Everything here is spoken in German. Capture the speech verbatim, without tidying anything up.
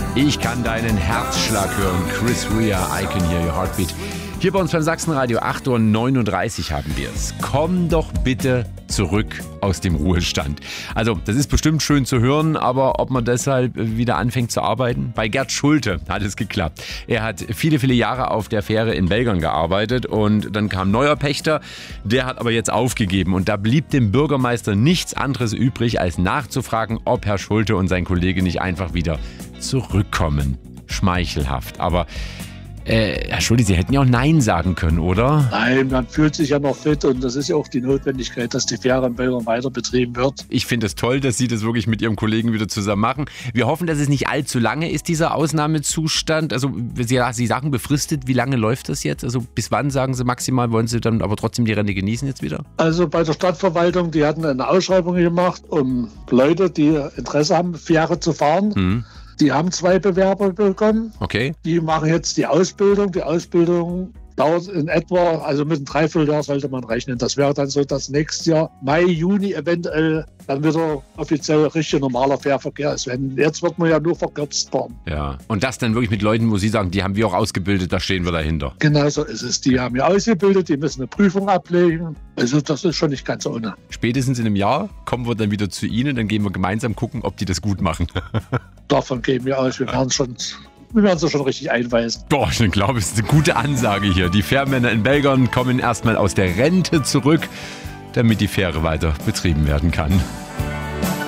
Ich kann deinen Herzschlag hören. Chris Rea, I can hear your heartbeat. Hier bei uns beim Sachsenradio, acht Uhr neununddreißig haben wir es. Komm doch bitte zurück aus dem Ruhestand. Also, das ist bestimmt schön zu hören, aber ob man deshalb wieder anfängt zu arbeiten? Bei Gerd Schulte hat es geklappt. Er hat viele, viele Jahre auf der Fähre in Belgern gearbeitet und dann kam ein neuer Pächter, der hat aber jetzt aufgegeben und da blieb dem Bürgermeister nichts anderes übrig, als nachzufragen, ob Herr Schulte und sein Kollege nicht einfach wieder zurückkommen. Schmeichelhaft, aber Äh, Herr Schulte, Sie hätten ja auch Nein sagen können, oder? Nein, man fühlt sich ja noch fit und das ist ja auch die Notwendigkeit, dass die Fähre in Belgern weiter betrieben wird. Ich finde es toll, dass Sie das wirklich mit Ihrem Kollegen wieder zusammen machen. Wir hoffen, dass es nicht allzu lange ist, dieser Ausnahmezustand. Also Sie, Sie sagen befristet, wie lange läuft das jetzt? Also bis wann, sagen Sie maximal, wollen Sie dann aber trotzdem die Rente genießen jetzt wieder? Also bei der Stadtverwaltung, die hatten eine Ausschreibung gemacht, um Leute, die Interesse haben, Fähre zu fahren. Mhm. Die haben zwei Bewerber bekommen. Okay. Die machen jetzt die Ausbildung. Die Ausbildung dauert in etwa, also mit einem Dreivierteljahr sollte man rechnen. Das wäre dann so, dass nächstes Jahr, Mai, Juni eventuell, dann wieder offiziell richtig normaler Fährverkehr ist. Wenn, jetzt wird man ja nur verkürzt fahren. Ja, und das dann wirklich mit Leuten, wo Sie sagen, die haben wir auch ausgebildet, da stehen wir dahinter. Genau so ist es. Die haben ja ausgebildet, die müssen eine Prüfung ablegen. Also das ist schon nicht ganz ohne. Spätestens in einem Jahr kommen wir dann wieder zu Ihnen, dann gehen wir gemeinsam gucken, ob die das gut machen. Davon gehen wir aus. Wir werden schon... Wir werden sie schon richtig einweisen. Boah, ich glaube, es ist eine gute Ansage hier. Die Fährmänner in Belgern kommen erstmal aus der Rente zurück, damit die Fähre weiter betrieben werden kann.